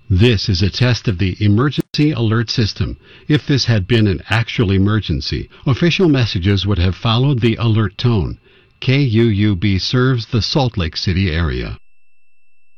This is a test of the emergency alert system. If this had been an actual emergency, official messages would have followed the alert tone. KUUB serves the Salt Lake City area.